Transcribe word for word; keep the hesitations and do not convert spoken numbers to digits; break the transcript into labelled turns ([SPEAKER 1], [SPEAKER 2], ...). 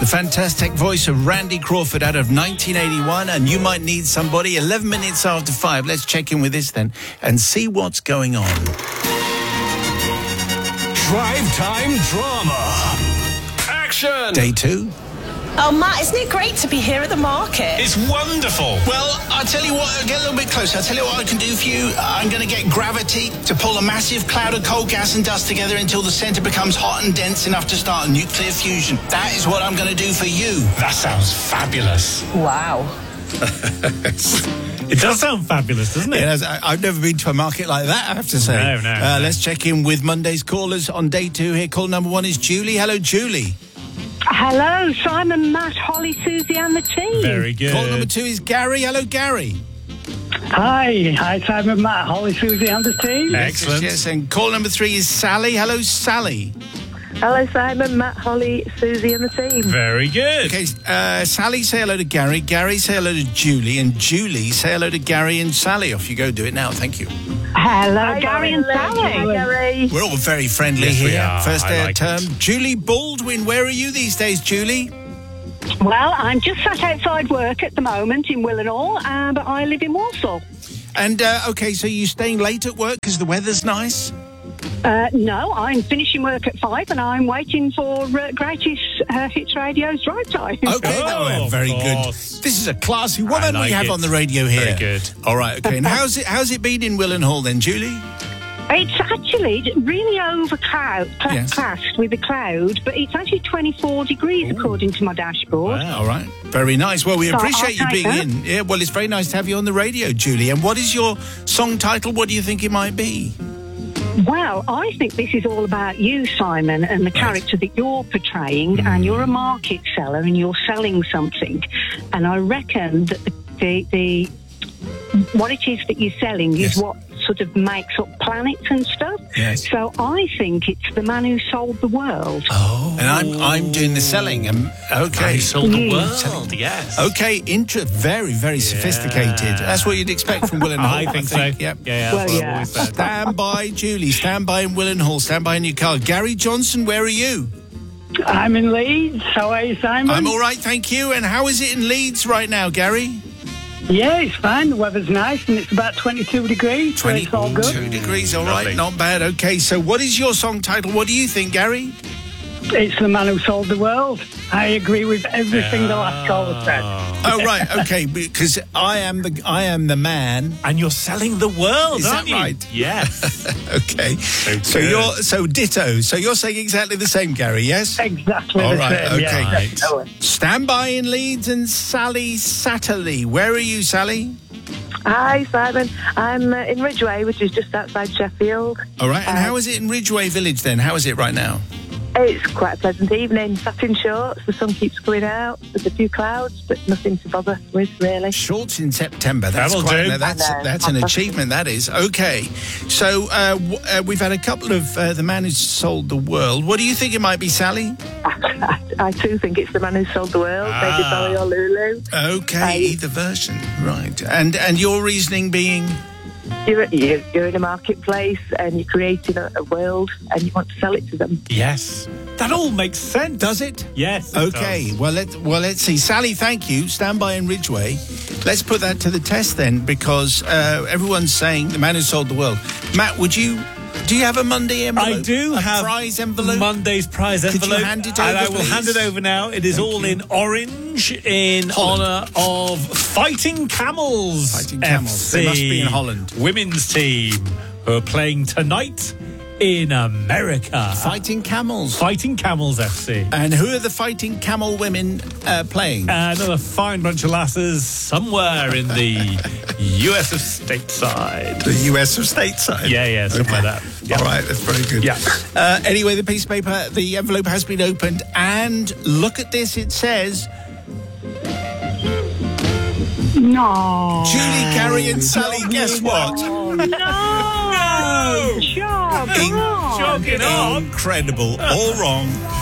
[SPEAKER 1] fantastic voice of Randy Crawford out of nineteen eighty-one, and You Might Need Somebody. eleven minutes after five. Let's check in with this then and see what's going on.
[SPEAKER 2] Drive Time Drama. Action!
[SPEAKER 1] Day two.
[SPEAKER 3] Oh, Matt, isn't it great to be here at the market?
[SPEAKER 2] It's wonderful.
[SPEAKER 1] Well, I'll tell you what, get a little bit closer. I'll tell you what I can do for you. I'm going to get gravity to pull a massive cloud of cold gas and dust together until the centre becomes hot and dense enough to start a nuclear fusion. That is what I'm going to do for you.
[SPEAKER 2] That sounds fabulous.
[SPEAKER 3] Wow.
[SPEAKER 4] It does sound fabulous, doesn't it?
[SPEAKER 1] Yeah, I've never been to a market like that, I have to say.
[SPEAKER 4] No, no,
[SPEAKER 1] uh,
[SPEAKER 4] no.
[SPEAKER 1] Let's check in with Monday's callers on day two here. Call number one is Julie. Hello, Julie.
[SPEAKER 5] Hello, Simon, Matt, Holly, Susie and the team.
[SPEAKER 4] Very good.
[SPEAKER 1] Call number two is Gary. Hello, Gary.
[SPEAKER 6] Hi, hi, Simon, Matt, Holly, Susie and the team.
[SPEAKER 4] Excellent.
[SPEAKER 1] Yes, and call number three is Sally. Hello, Sally.
[SPEAKER 5] Hello, Simon, Matt, Holly, Susie and the team.
[SPEAKER 4] Very good.
[SPEAKER 1] Okay, uh, Sally, say hello to Gary. Gary, say hello to Julie. And Julie, say hello to Gary and Sally. Off you go. Do it now. Thank you.
[SPEAKER 5] Hello,
[SPEAKER 6] Hi,
[SPEAKER 5] Gary and
[SPEAKER 6] Hello,
[SPEAKER 5] Sally.
[SPEAKER 6] Hello.
[SPEAKER 5] Gary.
[SPEAKER 1] We're all very friendly
[SPEAKER 4] Yes, we
[SPEAKER 1] here.
[SPEAKER 4] are.
[SPEAKER 1] First
[SPEAKER 4] I
[SPEAKER 1] day
[SPEAKER 4] like
[SPEAKER 1] of term.
[SPEAKER 4] it.
[SPEAKER 1] Julie Baldwin, where are you these days, Julie?
[SPEAKER 5] Well, I'm just sat outside work at the moment in Willenhall, uh, but I live in Walsall.
[SPEAKER 1] And, uh, okay, so you're staying late at work because the weather's nice?
[SPEAKER 5] Uh, no, I'm finishing work at five and I'm waiting for uh, Greatest uh, Hits Radio's drive time.
[SPEAKER 1] Okay,
[SPEAKER 4] Oh,
[SPEAKER 1] no,
[SPEAKER 4] of
[SPEAKER 1] very
[SPEAKER 4] course.
[SPEAKER 1] good. This is a classy woman
[SPEAKER 4] I like
[SPEAKER 1] we have
[SPEAKER 4] it.
[SPEAKER 1] on the radio here.
[SPEAKER 4] Very good.
[SPEAKER 1] All right, okay. And how's it, how's it been in Willenhall then, Julie?
[SPEAKER 5] It's actually really overcast cla-
[SPEAKER 1] Yes.
[SPEAKER 5] classed with the cloud, but it's actually twenty-four degrees according to my dashboard.
[SPEAKER 4] Wow.
[SPEAKER 1] All right. Very nice. Well, we
[SPEAKER 5] So
[SPEAKER 1] appreciate
[SPEAKER 5] I'll
[SPEAKER 1] you being
[SPEAKER 5] take that.
[SPEAKER 1] in. Yeah, well, it's very nice to have you on the radio, Julie. And what is your song title? What do you think it might be?
[SPEAKER 5] Well, I think this is all about you, Simon, and the character that you're portraying, and you're a market seller and you're selling something. And I reckon that the, the, the what it is that you're selling
[SPEAKER 1] Yes.
[SPEAKER 5] is what sort of makes up planets and stuff.
[SPEAKER 1] Yes.
[SPEAKER 5] So I think it's the man who sold the world.
[SPEAKER 1] Oh. And I'm I'm doing the selling. Um, okay.
[SPEAKER 4] He sold the
[SPEAKER 5] Mm.
[SPEAKER 4] world, yes.
[SPEAKER 1] Okay, inter- very, very sophisticated. That's what you'd expect from Willenhall.
[SPEAKER 4] I think so.
[SPEAKER 1] Yep.
[SPEAKER 4] Yeah, yeah,
[SPEAKER 5] Well,
[SPEAKER 4] that's what I've
[SPEAKER 5] yeah.
[SPEAKER 4] always said.
[SPEAKER 1] Stand by, Julie. Stand by in Willenhall. Stand by in your car. Gary Johnson, where are you?
[SPEAKER 6] I'm in Leeds. How are you, Simon?
[SPEAKER 1] I'm all right, thank you. And how is it in Leeds right now, Gary?
[SPEAKER 6] Yeah, it's fine. The weather's nice and it's about twenty-two degrees. So it's all good.
[SPEAKER 1] twenty-two degrees, all right,
[SPEAKER 4] Lovely.
[SPEAKER 1] not bad. Okay, so what is your song title? What do you think, Gary?
[SPEAKER 6] It's the man who sold the world. I agree with everything the last caller said.
[SPEAKER 1] Oh, right, okay, because I am the I am the man.
[SPEAKER 4] And you're selling the world,
[SPEAKER 1] Is
[SPEAKER 4] aren't
[SPEAKER 1] that
[SPEAKER 4] you?
[SPEAKER 1] right?
[SPEAKER 4] Yes.
[SPEAKER 1] Okay, so
[SPEAKER 4] good.
[SPEAKER 1] you're so ditto. So you're saying exactly the same, Gary? Yes.
[SPEAKER 6] Exactly
[SPEAKER 1] All
[SPEAKER 6] the
[SPEAKER 1] right,
[SPEAKER 6] same.
[SPEAKER 1] okay.
[SPEAKER 6] Yeah,
[SPEAKER 4] Right.
[SPEAKER 6] definitely.
[SPEAKER 1] Stand by in Leeds and Sally Satterley. Where are you, Sally?
[SPEAKER 7] Hi, Simon. I'm uh, in Ridgeway, which is just outside Sheffield.
[SPEAKER 1] All right, and
[SPEAKER 7] Uh,
[SPEAKER 1] how is it in Ridgeway Village then? How is it right now?
[SPEAKER 7] It's quite a pleasant evening. Sat in shorts. The sun keeps going out. There's a few clouds, but nothing to bother with, really.
[SPEAKER 1] Shorts in September. That's
[SPEAKER 4] That'll
[SPEAKER 1] quite.
[SPEAKER 4] do.
[SPEAKER 1] no, that's
[SPEAKER 7] I know.
[SPEAKER 1] that's an achievement. That is okay. So uh, w- uh, we've had a couple of uh, the man who sold the world. What do you think it might be, Sally?
[SPEAKER 7] I, I too think it's the man who sold the world,
[SPEAKER 4] Ah.
[SPEAKER 7] maybe Bowie or Lulu.
[SPEAKER 1] Okay,
[SPEAKER 7] I-
[SPEAKER 1] either version, right? And and your reasoning being?
[SPEAKER 7] You're, you're, you're in a marketplace and you're creating a, a world and you want to sell it to them.
[SPEAKER 4] Yes. That all makes sense.
[SPEAKER 1] Does it?
[SPEAKER 4] Yes. it
[SPEAKER 1] Okay.
[SPEAKER 4] does.
[SPEAKER 1] Well, let well let's see. Sally, thank you. Stand by in Ridgeway. Let's put that to the test then, because uh, everyone's saying the man who sold the world. Matt, would you? Do you have a Monday envelope?
[SPEAKER 4] I do
[SPEAKER 1] a
[SPEAKER 4] have
[SPEAKER 1] prize envelope.
[SPEAKER 4] Monday's prize
[SPEAKER 1] Could you
[SPEAKER 4] envelope.
[SPEAKER 1] hand it
[SPEAKER 4] and
[SPEAKER 1] over,
[SPEAKER 4] I will
[SPEAKER 1] please?
[SPEAKER 4] hand it over now. It is
[SPEAKER 1] Thank
[SPEAKER 4] all
[SPEAKER 1] you.
[SPEAKER 4] in orange in
[SPEAKER 1] Holland.
[SPEAKER 4] honour of Fighting Camels.
[SPEAKER 1] Fighting Camels.
[SPEAKER 4] F C,
[SPEAKER 1] They must be in Holland.
[SPEAKER 4] Women's team who are playing tonight in America.
[SPEAKER 1] Fighting Camels.
[SPEAKER 4] Fighting Camels F C.
[SPEAKER 1] And who are the Fighting Camel women uh, playing?
[SPEAKER 4] Uh, another fine bunch of lasses somewhere in the U S of stateside.
[SPEAKER 1] The U S of stateside.
[SPEAKER 4] Yeah, yeah, something
[SPEAKER 1] Okay.
[SPEAKER 4] like that. Yeah.
[SPEAKER 1] All right, that's very good.
[SPEAKER 4] Yeah.
[SPEAKER 1] Uh, anyway, the piece of paper, the envelope has been opened, and look at this. It says
[SPEAKER 5] No.
[SPEAKER 1] Julie, Gary, and Sally. Guess what?
[SPEAKER 5] No. Sure, come on.
[SPEAKER 4] Jogging on.
[SPEAKER 1] Incredible. All wrong.